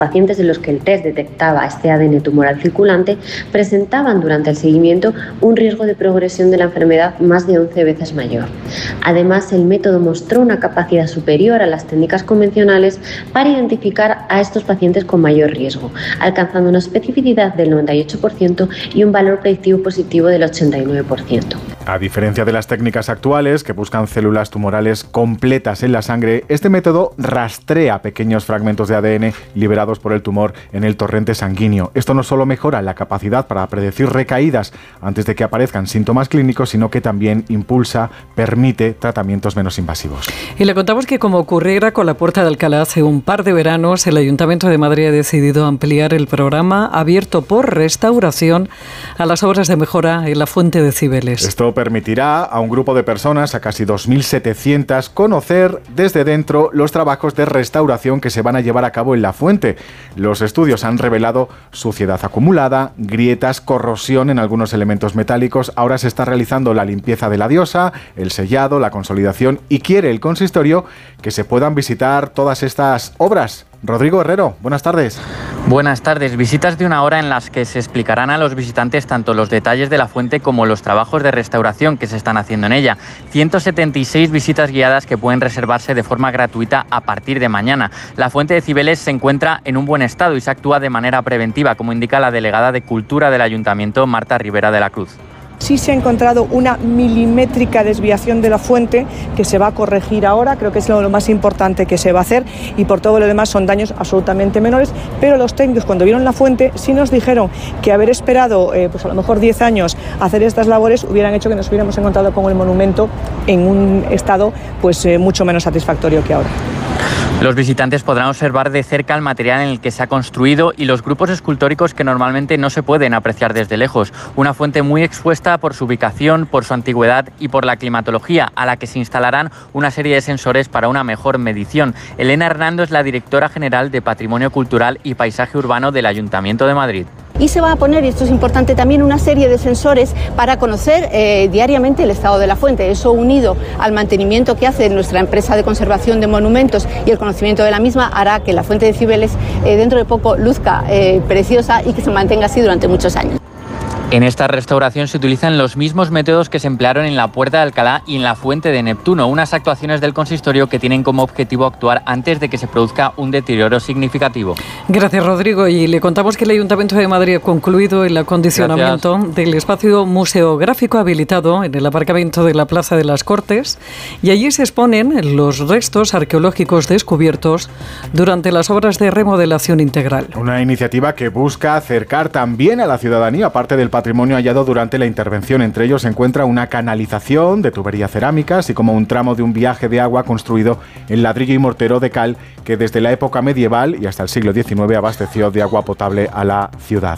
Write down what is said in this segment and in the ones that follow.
Pacientes en los que el test detectaba este ADN tumoral circulante presentaban durante el seguimiento un riesgo de progresión de la enfermedad más de 11 veces mayor. Además, el método mostró una capacidad superior a las técnicas convencionales para identificar a estos pacientes con mayor riesgo, alcanzando una especificidad del 98% y un valor predictivo positivo del 89%. A diferencia de las técnicas actuales, que buscan células tumorales completas en la sangre, este método rastrea pequeños fragmentos de ADN liberados por el tumor en el torrente sanguíneo. Esto no solo mejora la capacidad para predecir recaídas antes de que aparezcan síntomas clínicos, sino que también permite tratamientos menos invasivos. Y le contamos que, como ocurriera con la Puerta de Alcalá hace un par de veranos, el Ayuntamiento de Madrid ha decidido ampliar el programa abierto por restauración a las obras de mejora en la Fuente de Cibeles. Esto permitirá a un grupo de personas, a casi 2.700, conocer desde dentro los trabajos de restauración que se van a llevar a cabo en la fuente. Los estudios han revelado suciedad acumulada, grietas, corrosión en algunos elementos metálicos. Ahora se está realizando la limpieza de la diosa, el sellado, la consolidación, y quiere el consistorio que se puedan visitar todas estas obras. Rodrigo Herrero, buenas tardes. Buenas tardes. Visitas de una hora en las que se explicarán a los visitantes tanto los detalles de la fuente como los trabajos de restauración que se están haciendo en ella. 176 visitas guiadas que pueden reservarse de forma gratuita a partir de mañana. La Fuente de Cibeles se encuentra en un buen estado y se actúa de manera preventiva, como indica la delegada de Cultura del Ayuntamiento, Marta Rivera de la Cruz. Sí se ha encontrado una milimétrica desviación de la fuente que se va a corregir ahora, creo que es lo más importante que se va a hacer, y por todo lo demás son daños absolutamente menores, pero los técnicos cuando vieron la fuente sí nos dijeron que haber esperado pues a lo mejor 10 años a hacer estas labores hubieran hecho que nos hubiéramos encontrado con el monumento en un estado pues mucho menos satisfactorio que ahora. Los visitantes podrán observar de cerca el material en el que se ha construido y los grupos escultóricos que normalmente no se pueden apreciar desde lejos. Una fuente muy expuesta por su ubicación, por su antigüedad y por la climatología, a la que se instalarán una serie de sensores para una mejor medición. Elena Hernando es la directora general de Patrimonio Cultural y Paisaje Urbano del Ayuntamiento de Madrid. Y se va a poner, y esto es importante también, una serie de sensores para conocer diariamente el estado de la fuente. Eso, unido al mantenimiento que hace nuestra empresa de conservación de monumentos y el conocimiento de la misma, hará que la Fuente de Cibeles dentro de poco luzca preciosa y que se mantenga así durante muchos años. En esta restauración se utilizan los mismos métodos que se emplearon en la Puerta de Alcalá y en la Fuente de Neptuno, unas actuaciones del consistorio que tienen como objetivo actuar antes de que se produzca un deterioro significativo. Gracias, Rodrigo. Y le contamos que el Ayuntamiento de Madrid ha concluido el acondicionamiento del espacio museográfico habilitado en el aparcamiento de la Plaza de las Cortes, y allí se exponen los restos arqueológicos descubiertos durante las obras de remodelación integral. Una iniciativa que busca acercar también a la ciudadanía parte del patrimonio hallado durante la intervención. Entre ellos se encuentra una canalización de tubería cerámica, así como un tramo de un viaje de agua construido en ladrillo y mortero de cal que desde la época medieval y hasta el siglo XIX abasteció de agua potable a la ciudad.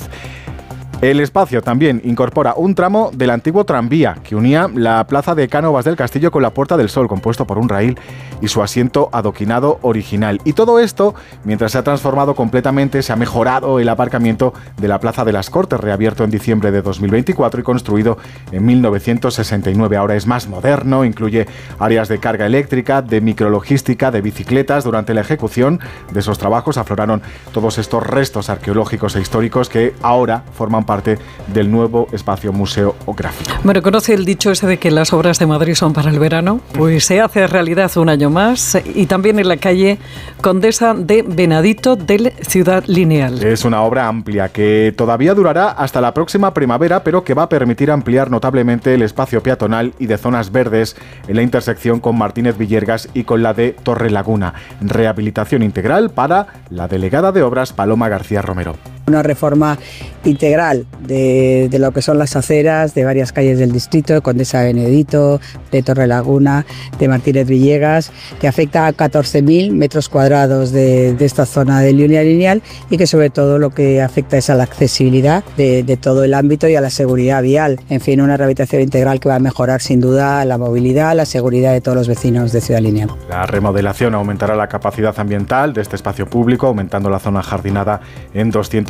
El espacio también incorpora un tramo del antiguo tranvía que unía la plaza de Cánovas del Castillo con la Puerta del Sol, compuesto por un raíl y su asiento adoquinado original. Y todo esto mientras se ha transformado completamente, se ha mejorado el aparcamiento de la Plaza de las Cortes, reabierto en diciembre de 2024 y construido en 1969. Ahora es más moderno, incluye áreas de carga eléctrica, de micrologística, de bicicletas. Durante la ejecución de esos trabajos afloraron todos estos restos arqueológicos e históricos que ahora forman parte del nuevo espacio museográfico. Bueno, ¿conoce el dicho ese de que las obras de Madrid son para el verano? Pues se hace realidad un año más, y también en la calle Condesa de Venadito del Ciudad Lineal. Es una obra amplia que todavía durará hasta la próxima primavera, pero que va a permitir ampliar notablemente el espacio peatonal y de zonas verdes en la intersección con Martínez Villergas y con la de Torrelaguna. Rehabilitación integral para la delegada de Obras, Paloma García Romero. Una reforma integral de lo que son las aceras de varias calles del distrito, de Condesa de Benedito, de Torrelaguna, de Martínez Villegas, que afecta a 14.000 metros cuadrados de esta zona de línea lineal, y que sobre todo lo que afecta es a la accesibilidad de todo el ámbito y a la seguridad vial. En fin, una rehabilitación integral que va a mejorar sin duda la movilidad, la seguridad de todos los vecinos de Ciudad Lineal. La remodelación aumentará la capacidad ambiental de este espacio público, aumentando la zona jardinada en 200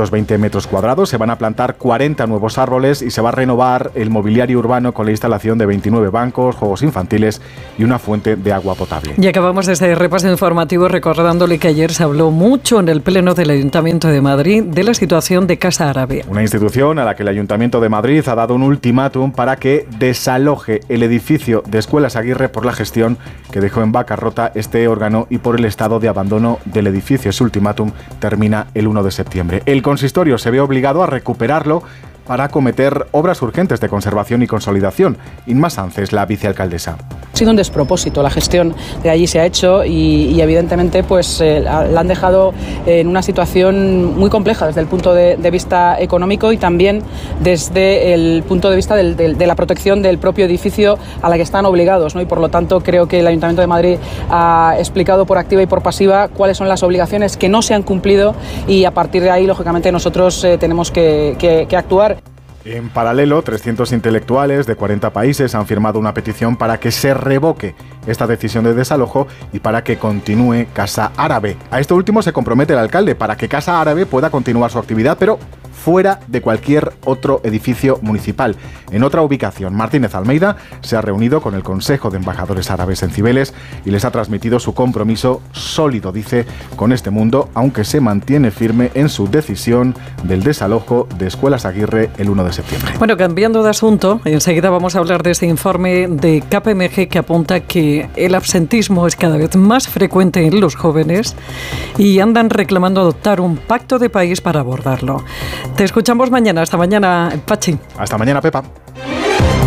220 metros cuadrados, se van a plantar 40 nuevos árboles y se va a renovar el mobiliario urbano con la instalación de 29 bancos, juegos infantiles y una fuente de agua potable. Y acabamos este repaso informativo recordándole que ayer se habló mucho en el Pleno del Ayuntamiento de Madrid de la situación de Casa Árabe. Una institución a la que el Ayuntamiento de Madrid ha dado un ultimátum para que desaloje el edificio de Escuelas Aguirre por la gestión que dejó en bancarrota este órgano y por el estado de abandono del edificio. Ese ultimátum termina el 1 de septiembre. El consistorio se ve obligado a recuperarlo para acometer obras urgentes de conservación y consolidación. Inma Sánchez, la vicealcaldesa. Ha sido un despropósito la gestión que allí se ha hecho y evidentemente pues la han dejado en una situación muy compleja desde el punto de vista económico y también desde el punto de vista de la protección del propio edificio a la que están obligados, ¿no? Y por lo tanto creo que el Ayuntamiento de Madrid ha explicado por activa y por pasiva cuáles son las obligaciones que no se han cumplido y a partir de ahí lógicamente nosotros tenemos que actuar. En paralelo, 300 intelectuales de 40 países han firmado una petición para que se revoque esta decisión de desalojo y para que continúe Casa Árabe. A esto último se compromete el alcalde para que Casa Árabe pueda continuar su actividad, pero fuera de cualquier otro edificio municipal. En otra ubicación, Martínez Almeida se ha reunido con el Consejo de Embajadores Árabes en Cibeles y les ha transmitido su compromiso sólido, dice, con este mundo, aunque se mantiene firme en su decisión del desalojo de Escuelas Aguirre el 1 de septiembre. Bueno, cambiando de asunto, enseguida vamos a hablar de este informe de KPMG que apunta que el absentismo es cada vez más frecuente en los jóvenes y andan reclamando adoptar un pacto de país para abordarlo. Te escuchamos mañana. Hasta mañana, Pachi. Hasta mañana, Pepa.